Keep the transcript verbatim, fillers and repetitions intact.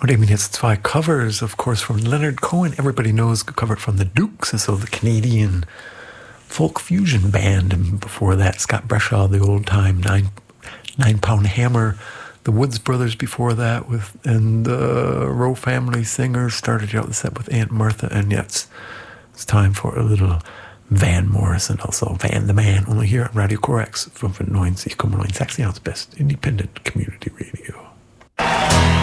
Und eben jetzt zwei Covers, of course, from Leonard Cohen. Everybody knows, covered from the Dukes, so the Canadian folk fusion band. And before that, Scott Breshaw, the old-time nine, nine-pound hammer. The Woods Brothers before that, with and the Rowe Family Singers started out the set with Aunt Martha. And yet it's, it's time for a little Van Morrison, also Van the Man, only here on Radio Corex, from neunzig Komma neun Sachsen, Best Independent Community Radio.